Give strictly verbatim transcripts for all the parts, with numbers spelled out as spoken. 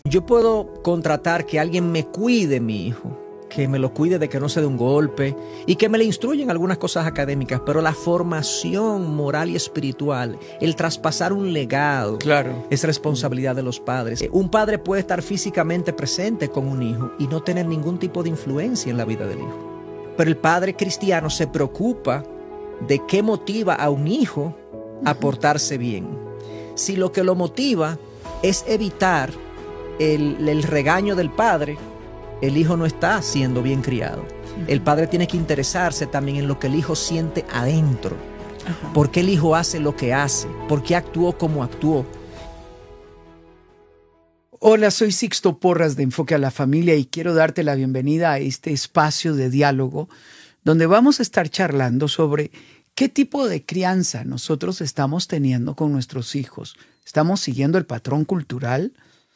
Yo puedo contratar que alguien me cuide mi hijo, que me lo cuide de que no se dé un golpe y que me le instruya en algunas cosas académicas, pero la formación moral y espiritual, el traspasar un legado, claro, es responsabilidad de los padres. Un padre puede estar físicamente presente con un hijo y no tener ningún tipo de influencia en la vida del hijo. Pero el padre cristiano se preocupa de qué motiva a un hijo a portarse bien. Si lo que lo motiva es evitar el, el regaño del padre, el hijo no está siendo bien criado. El padre tiene que interesarse también en lo que el hijo siente adentro. Ajá. ¿Por qué el hijo hace lo que hace? ¿Por qué actuó como actuó? Hola, soy Sixto Porras de Enfoque a la Familia y quiero darte la bienvenida a este espacio de diálogo donde vamos a estar charlando sobre qué tipo de crianza nosotros estamos teniendo con nuestros hijos. ¿Estamos siguiendo el patrón cultural?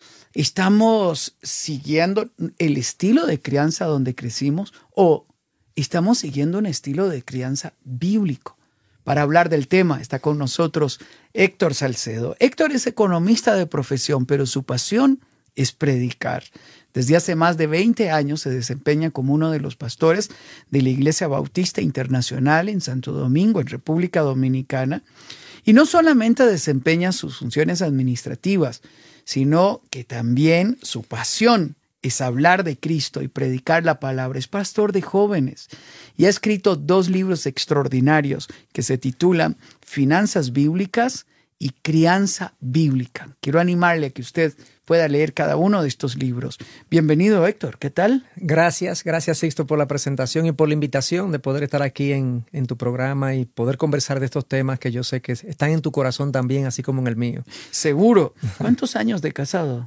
¿Estamos siguiendo el estilo de crianza donde crecimos o estamos siguiendo un estilo de crianza bíblico? Para hablar del tema está con nosotros Héctor Salcedo. Héctor es economista de profesión, pero su pasión es predicar. Desde hace más de veinte años se desempeña como uno de los pastores de la Iglesia Bautista Internacional en Santo Domingo, en República Dominicana. Y no solamente desempeña sus funciones administrativas, sino que también su pasión es hablar de Cristo y predicar la palabra. Es pastor de jóvenes y ha escrito dos libros extraordinarios que se titulan Finanzas Bíblicas y Crianza Bíblica. Quiero animarle a que usted pueda leer cada uno de estos libros. Bienvenido, Héctor. ¿Qué tal? Gracias, gracias, Sixto, por la presentación y por la invitación de poder estar aquí en, en tu programa y poder conversar de estos temas que yo sé que están en tu corazón también, así como en el mío. Seguro. ¿Cuántos años de casado?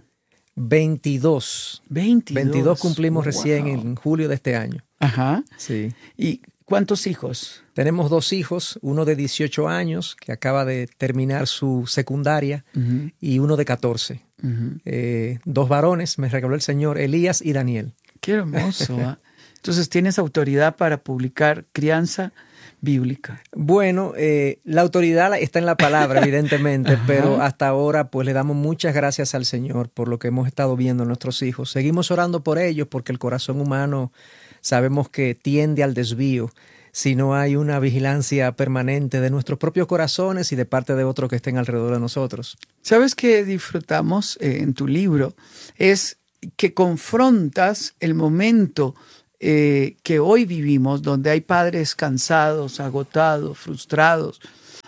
veintidós. veintidós. veintidós cumplimos Wow. Recién en julio de este año. Ajá. Sí. ¿Y cuántos hijos? Tenemos dos hijos, uno de dieciocho años que acaba de terminar su secundaria uh-huh. y uno de catorce. Uh-huh. Eh, dos varones, me regaló el Señor, Elías y Daniel. Qué hermoso. ¿eh? Entonces, ¿tienes autoridad para publicar crianza bíblica? Bueno, eh, la autoridad está en la palabra, evidentemente, pero hasta ahora pues le damos muchas gracias al Señor por lo que hemos estado viendo en nuestros hijos. Seguimos orando por ellos porque el corazón humano sabemos que tiende al desvío si no hay una vigilancia permanente de nuestros propios corazones y de parte de otros que estén alrededor de nosotros. ¿Sabes qué disfrutamos eh, en tu libro? Es que confrontas el momento Eh, que hoy vivimos, donde hay padres cansados, agotados, frustrados.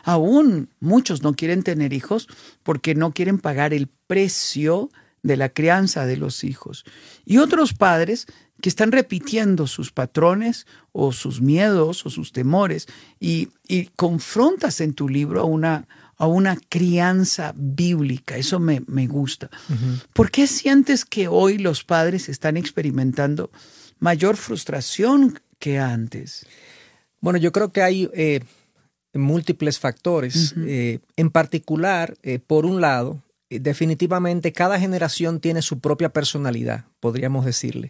Aún muchos no quieren tener hijos porque no quieren pagar el precio de la crianza de los hijos. Y otros padres que están repitiendo sus patrones o sus miedos o sus temores y, y confrontas en tu libro a una, a una crianza bíblica. Eso me, me gusta. Uh-huh. ¿Por qué sientes que hoy los padres están experimentando mayor frustración que antes? Bueno, yo creo que hay eh, múltiples factores. Uh-huh. Eh, en particular, eh, por un lado, eh, definitivamente cada generación tiene su propia personalidad, podríamos decirle.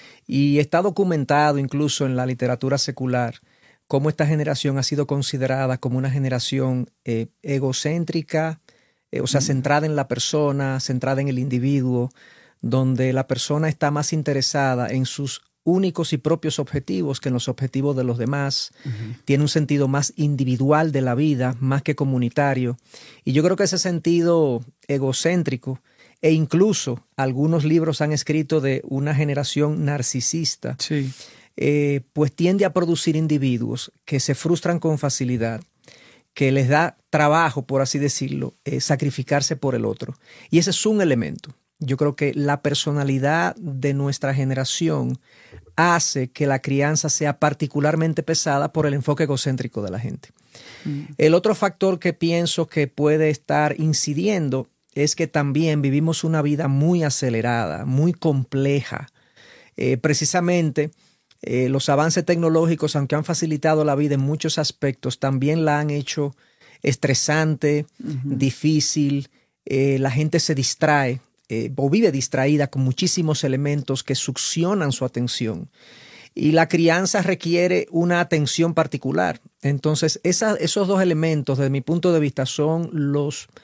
Y está documentado incluso en la literatura secular cómo esta generación ha sido considerada como una generación eh, egocéntrica, eh, o sea, uh-huh. centrada en la persona, centrada en el individuo, donde la persona está más interesada en sus únicos y propios objetivos que en los objetivos de los demás. Uh-huh. Tiene un sentido más individual de la vida, más que comunitario. Y yo creo que ese sentido egocéntrico, e incluso algunos libros han escrito de una generación narcisista, sí. eh, pues tiende a producir individuos que se frustran con facilidad, que les da trabajo, por así decirlo, eh, sacrificarse por el otro. Y ese es un elemento. Yo creo que la personalidad de nuestra generación hace que la crianza sea particularmente pesada por el enfoque egocéntrico de la gente. Mm. El otro factor que pienso que puede estar incidiendo es que también vivimos una vida muy acelerada, muy compleja. Eh, precisamente eh, los avances tecnológicos, aunque han facilitado la vida en muchos aspectos, también la han hecho estresante, uh-huh. difícil. Eh, la gente se distrae. Eh, o vive distraída con muchísimos elementos que succionan su atención. Y la crianza requiere una atención particular. Entonces, esa, esos dos elementos, desde mi punto de vista, son los,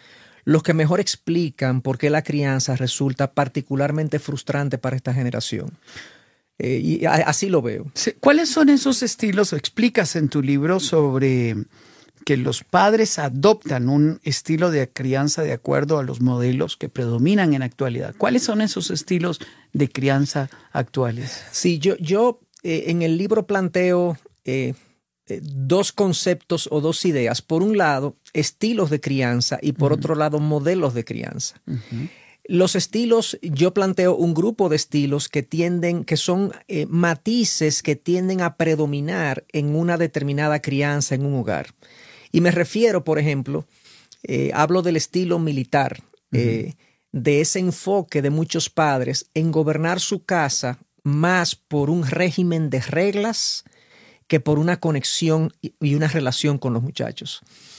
los que mejor explican por qué la crianza resulta particularmente frustrante para esta generación. Eh, y a, así lo veo. ¿Cuáles son esos estilos? Explicas en tu libro sobre que los padres adoptan un estilo de crianza de acuerdo a los modelos que predominan en la actualidad. ¿Cuáles son esos estilos de crianza actuales? Sí, yo, yo eh, en el libro planteo eh, eh, dos conceptos o dos ideas. Por un lado, estilos de crianza y por uh-huh. otro lado, modelos de crianza. Uh-huh. Los estilos, yo planteo un grupo de estilos que tienden, que son eh, matices que tienden a predominar en una determinada crianza en un hogar. Y me refiero, por ejemplo, eh, hablo del estilo militar, uh-huh. eh, de ese enfoque de muchos padres en gobernar su casa más por un régimen de reglas que por una conexión y una relación con los muchachos.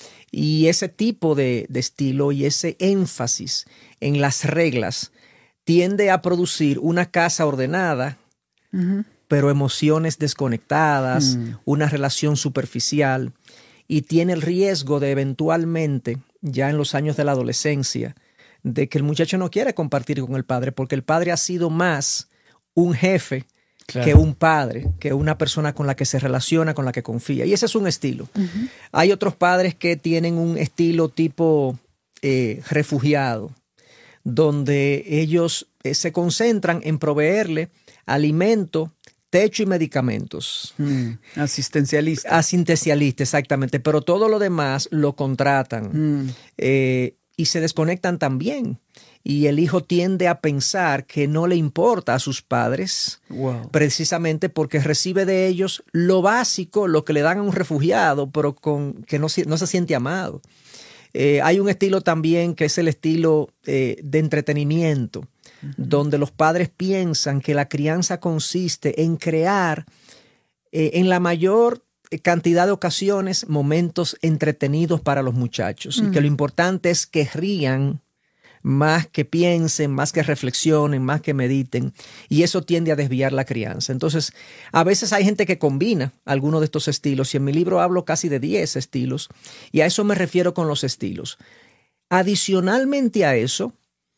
Y ese tipo de, de estilo y ese énfasis en las reglas tiende a producir una casa ordenada, uh-huh. pero emociones desconectadas, uh-huh. una relación superficial, y tiene el riesgo de eventualmente, ya en los años de la adolescencia, de que el muchacho no quiere compartir con el padre porque el padre ha sido más un jefe Claro. que un padre, que una persona con la que se relaciona, con la que confía. Y ese es un estilo. Uh-huh. Hay otros padres que tienen un estilo tipo eh, refugiado, donde ellos eh, se concentran en proveerle alimento, techo y medicamentos. Mm, asistencialista. Asistencialista, exactamente. Pero todo lo demás lo contratan mm. eh, y se desconectan también. Y el hijo tiende a pensar que no le importa a sus padres, wow. precisamente porque recibe de ellos lo básico, lo que le dan a un refugiado, pero con que no, no se siente amado. Eh, hay un estilo también que es el estilo eh, de entretenimiento, uh-huh. donde los padres piensan que la crianza consiste en crear eh, en la mayor cantidad de ocasiones momentos entretenidos para los muchachos, uh-huh. y que lo importante es que rían, más que piensen, más que reflexionen, más que mediten, y eso tiende a desviar la crianza. Entonces, a veces hay gente que combina algunos de estos estilos, y en mi libro hablo casi de diez estilos, y a eso me refiero con los estilos. Adicionalmente a eso,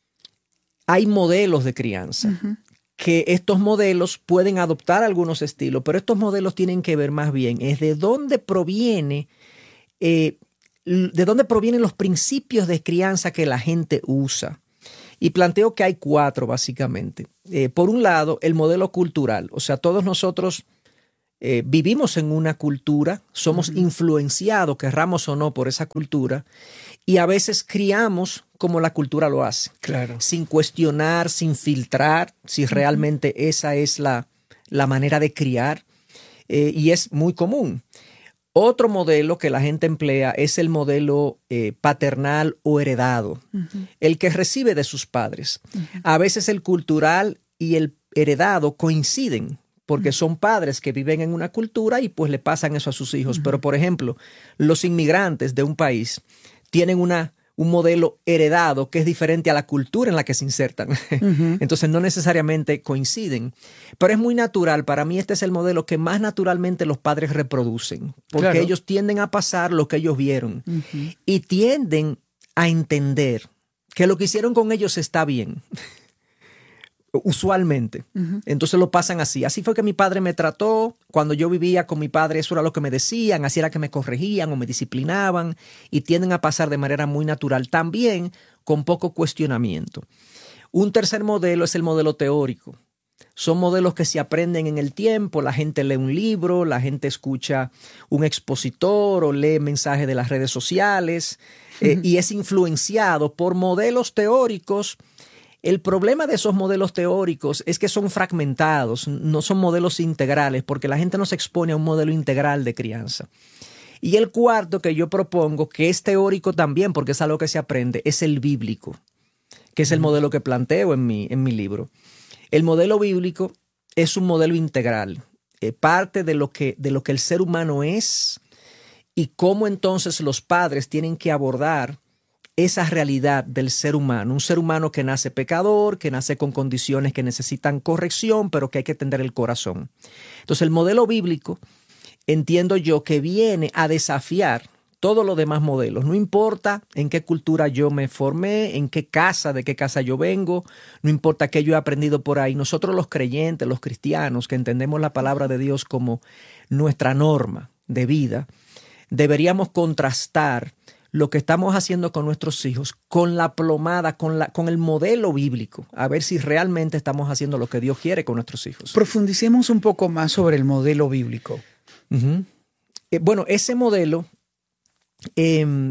hay modelos de crianza, uh-huh. que estos modelos pueden adoptar algunos estilos, pero estos modelos tienen que ver más bien es de dónde proviene eh, de dónde provienen los principios de crianza que la gente usa. Y planteo que hay cuatro, básicamente. Eh, por un lado, el modelo cultural. O sea, todos nosotros eh, vivimos en una cultura, somos uh-huh. influenciados, querramos o no, por esa cultura, y a veces criamos como la cultura lo hace. Claro. Sin cuestionar, sin filtrar, si uh-huh. realmente esa es la, la manera de criar. Eh, y es muy común. Otro modelo que la gente emplea es el modelo eh, paternal o heredado, uh-huh. el que recibe de sus padres. Uh-huh. A veces el cultural y el heredado coinciden porque uh-huh. son padres que viven en una cultura y pues le pasan eso a sus hijos. Uh-huh. Pero, por ejemplo, los inmigrantes de un país tienen una, un modelo heredado que es diferente a la cultura en la que se insertan. Uh-huh. Entonces no necesariamente coinciden. Pero es muy natural. Para mí este es el modelo que más naturalmente los padres reproducen. Porque claro. ellos tienden a pasar lo que ellos vieron. Uh-huh. Y tienden a entender que lo que hicieron con ellos está bien. Usualmente. Uh-huh. Entonces lo pasan así. Así fue que mi padre me trató. Cuando yo vivía con mi padre, eso era lo que me decían. Así era que me corregían o me disciplinaban. Y tienden a pasar de manera muy natural. También con poco cuestionamiento. Un tercer modelo es el modelo teórico. Son modelos que se aprenden en el tiempo. La gente lee un libro, la gente escucha un expositor o lee mensajes de las redes sociales. Uh-huh. eh, y es influenciado por modelos teóricos. El problema de esos modelos teóricos es que son fragmentados, no son modelos integrales, porque la gente no se expone a un modelo integral de crianza. Y el cuarto que yo propongo, que es teórico también, porque es algo que se aprende, es el bíblico, que es el modelo que planteo en mi, en mi libro. El modelo bíblico es un modelo integral, eh, parte de lo que, de lo que el ser humano es y cómo entonces los padres tienen que abordar esa realidad del ser humano, un ser humano que nace pecador, que nace con condiciones que necesitan corrección, pero que hay que tender el corazón. Entonces el modelo bíblico, entiendo yo, que viene a desafiar todos los demás modelos. No importa en qué cultura yo me formé, en qué casa, de qué casa yo vengo, no importa qué yo he aprendido por ahí. Nosotros los creyentes, los cristianos, que entendemos la palabra de Dios como nuestra norma de vida, deberíamos contrastar lo que estamos haciendo con nuestros hijos con la plomada, con, la, con el modelo bíblico, a ver si realmente estamos haciendo lo que Dios quiere con nuestros hijos. Profundicemos un poco más sobre el modelo bíblico. Uh-huh. Eh, bueno, ese modelo eh,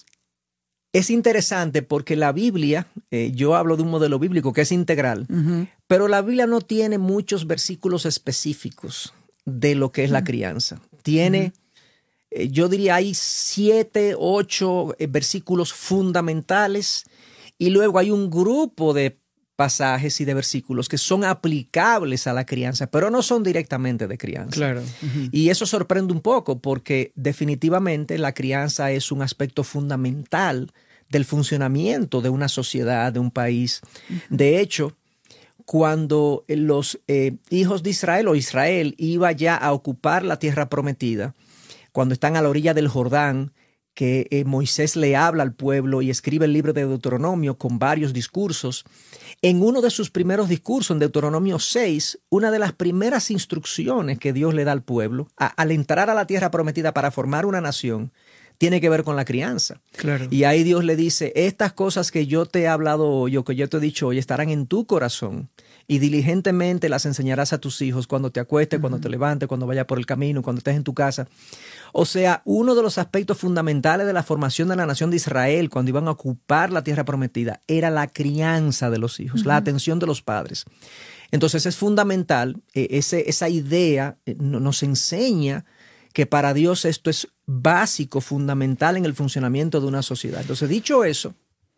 es interesante porque la Biblia, eh, yo hablo de un modelo bíblico que es integral, uh-huh. pero la Biblia no tiene muchos versículos específicos de lo que es uh-huh. la crianza. Tiene, uh-huh. eh, yo diría, hay siete, ocho eh, versículos fundamentales y luego hay un grupo de pasajes y de versículos que son aplicables a la crianza, pero no son directamente de crianza. Claro. Uh-huh. Y eso sorprende un poco porque definitivamente la crianza es un aspecto fundamental del funcionamiento de una sociedad, de un país. Uh-huh. De hecho, cuando los eh, hijos de Israel o Israel iba ya a ocupar la tierra prometida, cuando están a la orilla del Jordán, que eh, Moisés le habla al pueblo y escribe el libro de Deuteronomio con varios discursos. En uno de sus primeros discursos, en Deuteronomio seis, una de las primeras instrucciones que Dios le da al pueblo, a, al entrar a la tierra prometida para formar una nación, tiene que ver con la crianza. Claro. Y ahí Dios le dice, estas cosas que yo te he hablado hoy o que yo te he dicho hoy estarán en tu corazón y diligentemente las enseñarás a tus hijos cuando te acuestes, uh-huh. cuando te levantes, cuando vayas por el camino, cuando estés en tu casa. O sea, uno de los aspectos fundamentales de la formación de la nación de Israel cuando iban a ocupar la tierra prometida era la crianza de los hijos, uh-huh. la atención de los padres. Entonces es fundamental, eh, ese, esa idea eh, nos enseña que para Dios esto es básico, fundamental en el funcionamiento de una sociedad. Entonces, dicho eso,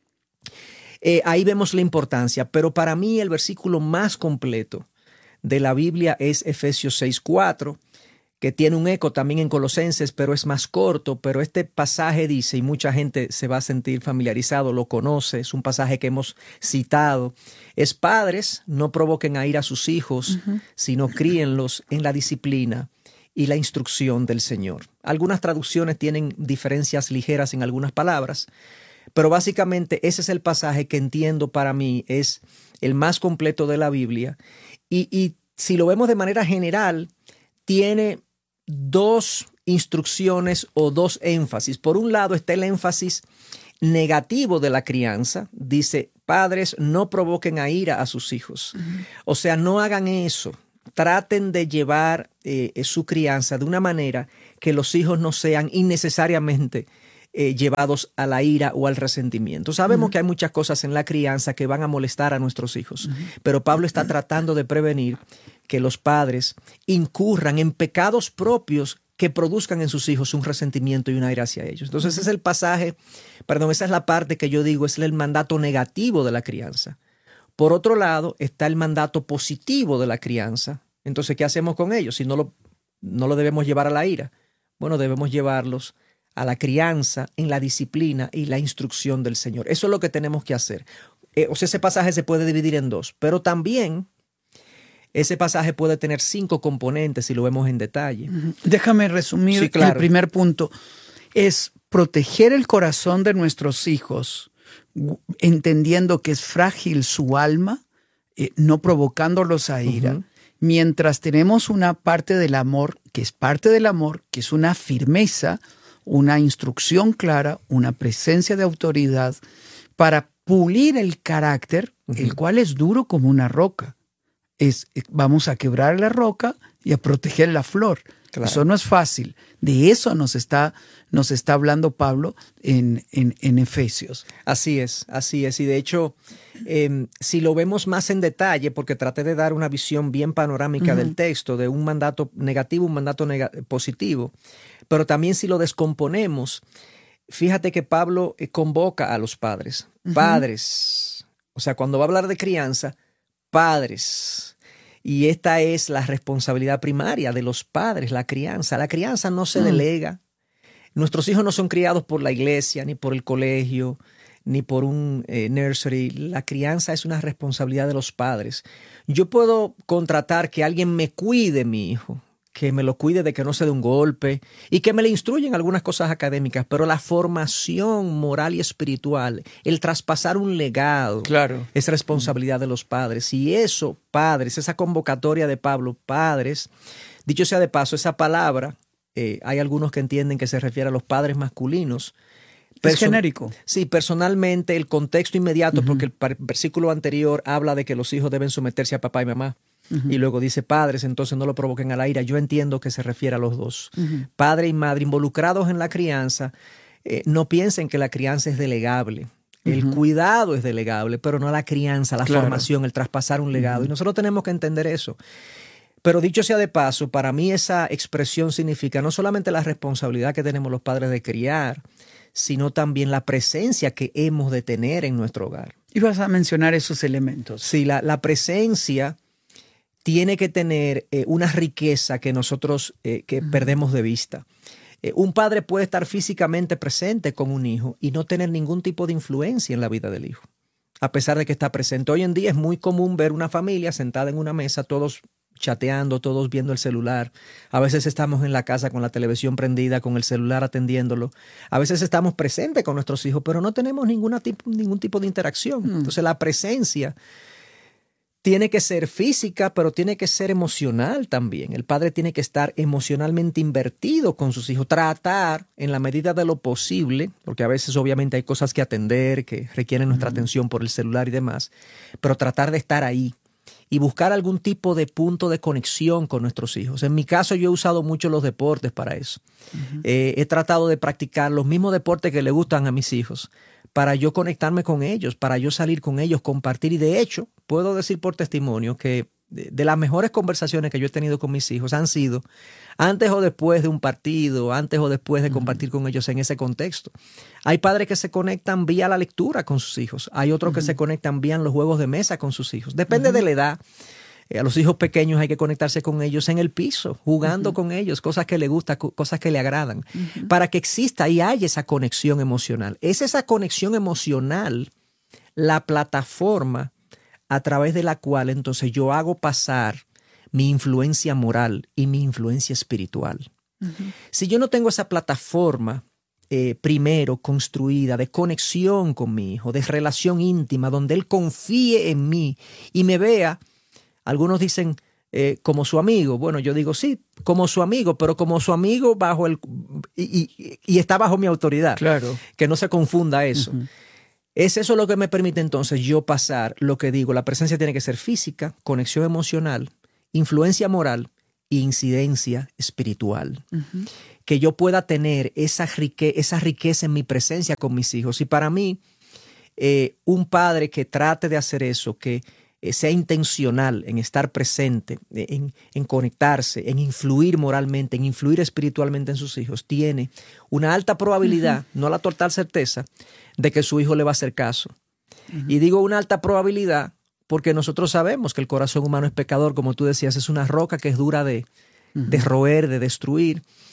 eh, ahí vemos la importancia, pero para mí el versículo más completo de la Biblia es Efesios seis cuatro, que tiene un eco también en Colosenses, pero es más corto, pero este pasaje dice, y mucha gente se va a sentir familiarizado, lo conoce, es un pasaje que hemos citado, es padres, no provoquen a ira a sus hijos, uh-huh. sino críenlos en la disciplina y la instrucción del Señor. Algunas traducciones tienen diferencias ligeras en algunas palabras, pero básicamente ese es el pasaje que entiendo para mí es el más completo de la Biblia. Y, y si lo vemos de manera general, tiene dos instrucciones o dos énfasis. Por un lado está el énfasis negativo de la crianza. Dice, padres, no provoquen a ira a sus hijos. Uh-huh. O sea, no hagan eso. Traten de llevar eh, su crianza de una manera que los hijos no sean innecesariamente eh, llevados a la ira o al resentimiento. Sabemos uh-huh. que hay muchas cosas en la crianza que van a molestar a nuestros hijos, uh-huh. pero Pablo está tratando de prevenir que los padres incurran en pecados propios que produzcan en sus hijos un resentimiento y una ira hacia ellos. Entonces ese es el pasaje, perdón, esa es la parte que yo digo es el mandato negativo de la crianza. Por otro lado, está el mandato positivo de la crianza. Entonces, ¿qué hacemos con ellos? Si no lo, no lo debemos llevar a la ira. Bueno, debemos llevarlos a la crianza en la disciplina y la instrucción del Señor. Eso es lo que tenemos que hacer. Eh, o sea, ese pasaje se puede dividir en dos, pero también ese pasaje puede tener cinco componentes si lo vemos en detalle. Déjame resumir. Sí, claro. El primer punto es proteger el corazón de nuestros hijos, entendiendo que es frágil su alma, eh, no provocándolos a ira, uh-huh. mientras tenemos una parte del amor, que es parte del amor, que es una firmeza, una instrucción clara, una presencia de autoridad para pulir el carácter, uh-huh. el cual es duro como una roca. Es, vamos a quebrar la roca y a proteger la flor. Claro. Eso no es fácil. De eso nos está, nos está hablando Pablo en, en, en Efesios. Así es, así es. Y de hecho, eh, si lo vemos más en detalle, porque traté de dar una visión bien panorámica uh-huh. del texto, de un mandato negativo, un mandato neg- positivo, pero también si lo descomponemos, fíjate que Pablo convoca a los padres. Uh-huh. Padres. O sea, cuando va a hablar de crianza, padres. Y esta es la responsabilidad primaria de los padres, la crianza. La crianza no se mm. delega. Nuestros hijos no son criados por la iglesia, ni por el colegio, ni por un eh, nursery. La crianza es una responsabilidad de los padres. Yo puedo contratar que alguien me cuide mi hijo, que me lo cuide de que no se dé un golpe y que me le instruyen algunas cosas académicas, pero la formación moral y espiritual, el traspasar un legado, claro, es responsabilidad de los padres. Y eso, padres, esa convocatoria de Pablo, padres, dicho sea de paso, esa palabra, eh, hay algunos que entienden que se refiere a los padres masculinos. Es genérico. Sí, personalmente el contexto inmediato, uh-huh. porque el versículo anterior habla de que los hijos deben someterse a papá y mamá. Uh-huh. Y luego dice padres, entonces no lo provoquen a la ira. Yo entiendo que se refiere a los dos. Uh-huh. Padre y madre involucrados en la crianza, eh, no piensen que la crianza es delegable. Uh-huh. El cuidado es delegable, pero no la crianza, la claro. formación, el traspasar un legado. Uh-huh. Y nosotros tenemos que entender eso. Pero dicho sea de paso, para mí esa expresión significa no solamente la responsabilidad que tenemos los padres de criar, sino también la presencia que hemos de tener en nuestro hogar. Y vas a mencionar esos elementos. Sí, la, la presencia tiene que tener eh, una riqueza que nosotros eh, que uh-huh. perdemos de vista. Eh, un padre puede estar físicamente presente con un hijo y no tener ningún tipo de influencia en la vida del hijo, a pesar de que está presente. Hoy en día es muy común ver una familia sentada en una mesa, todos chateando, todos viendo el celular. A veces estamos en la casa con la televisión prendida, con el celular atendiéndolo. A veces estamos presentes con nuestros hijos, pero no tenemos ninguna tipo, ningún tipo de interacción. Mm. Entonces la presencia tiene que ser física, pero tiene que ser emocional también. El padre tiene que estar emocionalmente invertido con sus hijos, tratar en la medida de lo posible, porque a veces obviamente hay cosas que atender, que requieren nuestra mm. atención por el celular y demás, pero tratar de estar ahí y buscar algún tipo de punto de conexión con nuestros hijos. En mi caso, yo he usado mucho los deportes para eso. Uh-huh. Eh, he tratado de practicar los mismos deportes que le gustan a mis hijos para yo conectarme con ellos, para yo salir con ellos, compartir. Y de hecho, puedo decir por testimonio que de, de las mejores conversaciones que yo he tenido con mis hijos han sido antes o después de un partido, antes o después de compartir con ellos en ese contexto. Hay padres que se conectan vía la lectura con sus hijos. Hay otros uh-huh. que se conectan vía los juegos de mesa con sus hijos. Depende uh-huh. de la edad. Eh, a los hijos pequeños hay que conectarse con ellos en el piso, jugando uh-huh. con ellos, cosas que les gustan, cosas que le agradan, uh-huh. para que exista y haya esa conexión emocional. Es esa conexión emocional la plataforma a través de la cual entonces yo hago pasar mi influencia moral y mi influencia espiritual. Uh-huh. Si yo no tengo esa plataforma eh, primero construida de conexión con mi hijo, de relación íntima, donde él confíe en mí y me vea, algunos dicen eh, como su amigo. Bueno, yo digo sí, como su amigo, pero como su amigo bajo el y, y, y está bajo mi autoridad. Claro. Que no se confunda eso. Uh-huh. Es eso lo que me permite entonces yo pasar lo que digo. La presencia tiene que ser física, conexión emocional, influencia moral e incidencia espiritual. Uh-huh. Que yo pueda tener esa, rique, esa riqueza en mi presencia con mis hijos. Y para mí, eh, un padre que trate de hacer eso, que eh, sea intencional en estar presente, en, en conectarse, en influir moralmente, en influir espiritualmente en sus hijos, tiene una alta probabilidad, uh-huh. no la total certeza, de que su hijo le va a hacer caso. Uh-huh. Y digo una alta probabilidad porque nosotros sabemos que el corazón humano es pecador, como tú decías, es una roca que es dura de, uh-huh. de roer, de destruir.